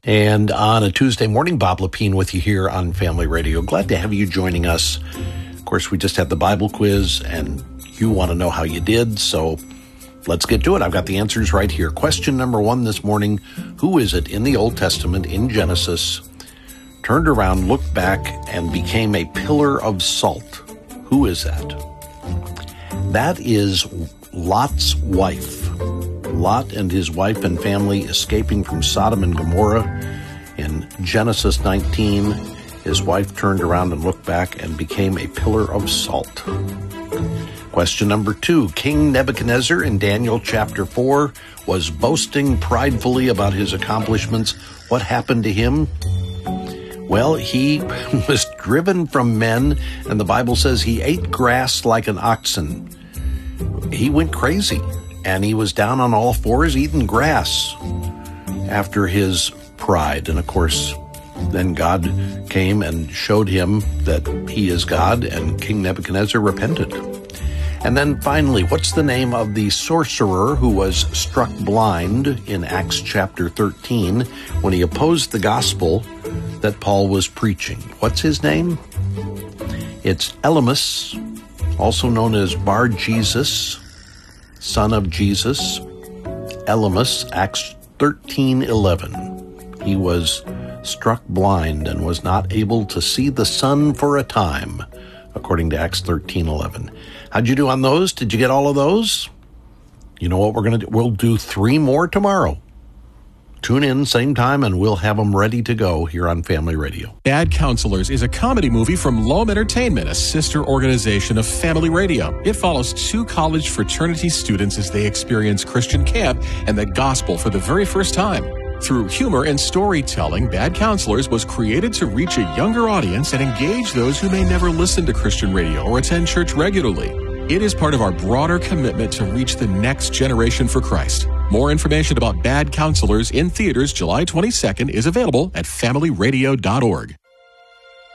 And on a Tuesday morning, Bob Lepine with you here on Family Radio. Glad to have you joining us. Of course, we just had the Bible quiz, and you want to know how you did, so let's get to it. I've got the answers right here. Question number 1 this morning: who is it in the Old Testament, in Genesis, turned around, looked back, and became a pillar of salt? Who is that? That is Lot's wife. Lot and his wife and family escaping from Sodom and Gomorrah. In Genesis 19, his wife turned around and looked back and became a pillar of salt. Question number 2. King Nebuchadnezzar in Daniel chapter 4 was boasting pridefully about his accomplishments. What happened to him? Well, he was driven from men, and the Bible says he ate grass like an oxen. He went crazy, and he was down on all fours eating grass after his pride. And of course, then God came and showed him that he is God, and King Nebuchadnezzar repented. And then finally, what's the name of the sorcerer who was struck blind in Acts chapter 13 when he opposed the gospel that Paul was preaching? What's his name? It's Elymas, also known as Bar-Jesus, son of Jesus. Elymas, Acts 13:11. He was struck blind and was not able to see the sun for a time, according to Acts 13:11. How'd you do on those? Did you get all of those? You know what we're going to do? We'll do 3 more tomorrow. Tune in, same time, and we'll have them ready to go here on Family Radio. Bad Counselors is a comedy movie from Loam Entertainment, a sister organization of Family Radio. It follows 2 college fraternity students as they experience Christian camp and the gospel for the very first time. Through humor and storytelling, Bad Counselors was created to reach a younger audience and engage those who may never listen to Christian radio or attend church regularly. It is part of our broader commitment to reach the next generation for Christ. More information about Bad Counselors in theaters July 22nd is available at familyradio.org.